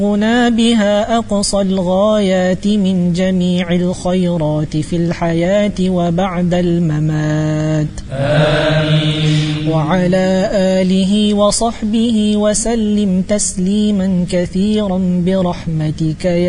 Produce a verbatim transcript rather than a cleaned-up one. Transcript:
هنا بها أقصى الغايات من جميع الخيرات في الحياة وبعد الممات. آمين. وعلى آله وصحبه وسلم تسليما كثيرا برحمتك يا